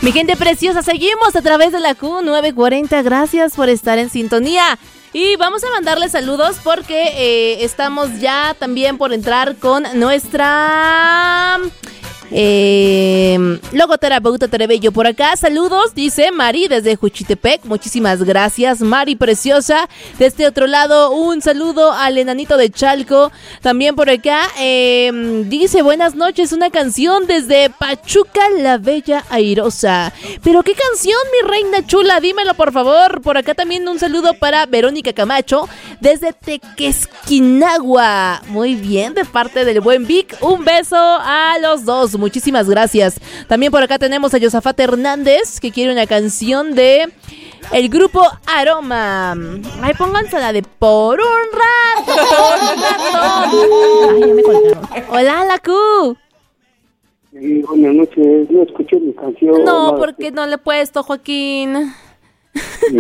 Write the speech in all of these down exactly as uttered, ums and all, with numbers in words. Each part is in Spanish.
Mi gente preciosa, seguimos a través de la Q nueve cuarenta. Gracias por estar en sintonía. Y vamos a mandarle saludos porque eh, estamos ya también por entrar con nuestra... Eh, logoterapeuta Terebello por acá. Saludos, dice Mari desde Juchitepec. Muchísimas gracias, Mari preciosa. De este otro lado, un saludo al enanito de Chalco. También por acá eh, dice buenas noches, una canción desde Pachuca la Bella Airosa. Pero qué canción, mi reina chula, dímelo por favor. Por acá también un saludo para Verónica Camacho desde Tequesquinagua. Muy bien, de parte del buen Vic. Un beso a los dos. Muchísimas gracias. También por acá tenemos a Yosafat Hernández, que quiere una canción de el grupo Aroma. Ay, pónganse la de Por un rato, por un rato. Ay, ya me colgaron. Hola, la Q. Sí, buenas noches. No escuché mi canción. No, porque no le he puesto, Joaquín. Sí.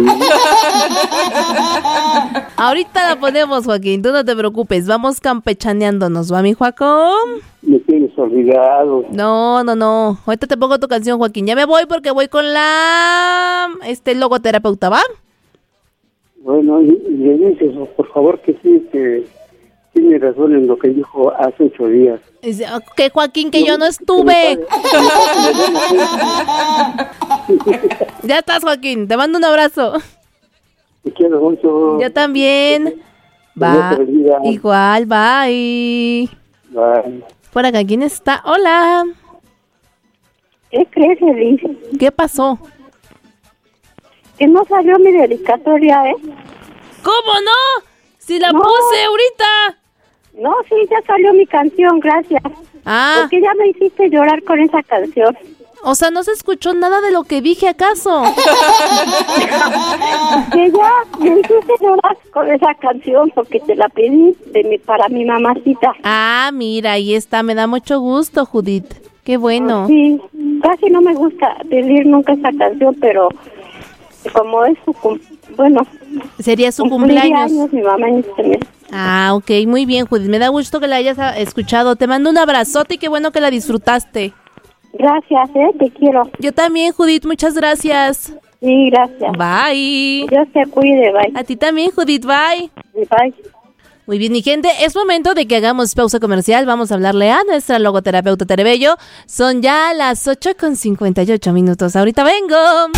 Ahorita la ponemos, Joaquín, tú no te preocupes, vamos campechaneándonos, ¿va, mi Joaco? Me tienes olvidado. No, no, no, ahorita te pongo tu canción, Joaquín. Ya me voy porque voy con la... este logoterapeuta, ¿va? Bueno, y, y le dices, por favor, que sí, que tiene razón en lo que dijo hace ocho días. Que Joaquín, que no, yo no estuve. Ya estás, Joaquín, te mando un abrazo. Te quiero mucho. Yo también. Va. Igual, bye. Bye. Por acá, ¿quién está? Hola. ¿Qué crees, Elis? ¿Qué pasó? Que no salió mi dedicatoria, ¿eh? ¿Cómo no? Si la no. puse ahorita. No, sí, ya salió mi canción, gracias. Ah. Porque ya me hiciste llorar con esa canción. O sea, ¿no se escuchó nada de lo que dije, acaso? Que ya me hiciste llorar con esa canción porque te la pedí de mi, para mi mamacita. Ah, mira, ahí está, me da mucho gusto, Judith. Qué bueno. Sí, casi no me gusta pedir nunca esa canción, pero como es su cum- bueno, sería su cumpleaños. Años, mi mamá en este mes. Ah, ok, muy bien, Judith. Me da gusto que la hayas escuchado. Te mando un abrazote y qué bueno que la disfrutaste. Gracias, eh, te quiero. Yo también, Judith, muchas gracias. Sí, gracias. Bye. Dios te cuide, bye. A ti también, Judith, bye. Bye. Muy bien, mi gente, es momento de que hagamos pausa comercial. Vamos a hablarle a nuestra logoterapeuta Terebello. Son ya las ocho con cincuenta y ocho minutos. Ahorita vengo.